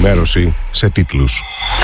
Ενημέρωση σε τίτλους.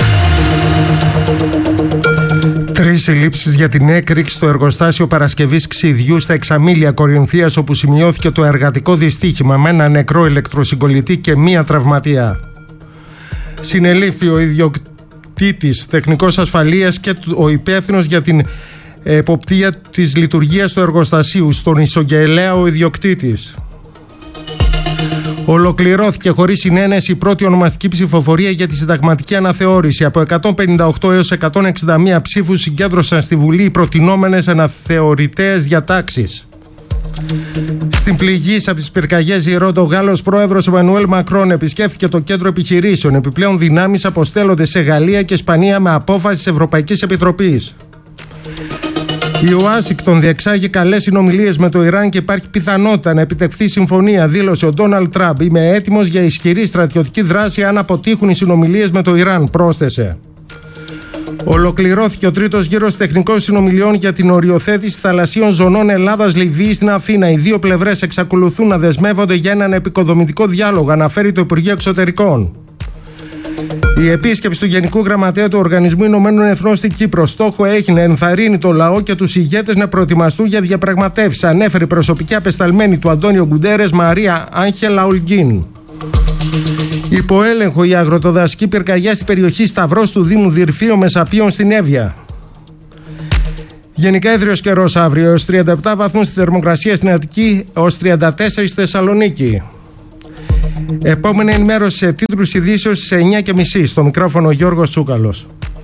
3 συλλήψεις για την έκρηξη στο εργοστάσιο παρασκευής ξυδιού στα Εξαμήλια Κορινθίας, όπου σημειώθηκε το εργατικό δυστύχημα με ένα νεκρό ηλεκτροσυγκολητή και 1 τραυματία. Συνελήφθη ο ιδιοκτήτης, τεχνικός ασφαλείας και ο υπεύθυνος για την εποπτεία της λειτουργίας του εργοστασίου. Στον εισαγγελέα ο ιδιοκτήτης. Ολοκληρώθηκε χωρίς συνένεση η πρώτη ονομαστική ψηφοφορία για τη συνταγματική αναθεώρηση. Από 158 έως 161 ψήφους συγκέντρωσαν στη Βουλή οι προτινόμενες αναθεωρητές διατάξεις. Στην πληγής από τις πυρκαγιές Ζηρόντο, ο Γάλλος πρόεδρος Εμμανουέλ Μακρόν επισκέφθηκε το κέντρο επιχειρήσεων. Επιπλέον δυνάμεις αποστέλλονται σε Γαλλία και Ισπανία με απόφαση της Ευρωπαϊκής Επιτροπής. Η Ουάσιγκτον διεξάγει καλές συνομιλίες με το Ιράν και υπάρχει πιθανότητα να επιτευχθεί συμφωνία, δήλωσε ο Ντόναλντ Τραμπ. Είμαι έτοιμος για ισχυρή στρατιωτική δράση αν αποτύχουν οι συνομιλίες με το Ιράν, πρόσθεσε. Ολοκληρώθηκε ο τρίτος γύρος τεχνικών συνομιλιών για την οριοθέτηση θαλασσίων ζωνών Ελλάδας-Λιβύης στην Αθήνα. Οι δύο πλευρές εξακολουθούν να δεσμεύονται για έναν επικοδομητικό διάλογο, αναφέρει το Υπουργείο Εξωτερικών. Η επίσκεψη του Γενικού Γραμματέα του Οργανισμού Ηνωμένων Εθνών στην Κύπρο στόχο έχει να ενθαρρύνει το λαό και τους ηγέτες να προετοιμαστούν για διαπραγματεύσεις, ανέφερε η προσωπική απεσταλμένη του Αντώνιο Γκουντέρες, Μαρία Άγχελα Ολγκίν. Υπό έλεγχο η αγροτοδασική πυρκαγιά στην περιοχή Σταυρός του Δήμου Δυρφείο Μεσαπίων στην Εύβοια. Γενικά έθριος καιρός αύριο, έως 37 βαθμούς στη θερμοκρασία στην Αττική, έως 34 στη Θεσσαλονίκη. Επόμενη ενημέρωση σε τίτλους ειδήσεως στις 9:30. Στο μικρόφωνο Γιώργος Τσούκαλος.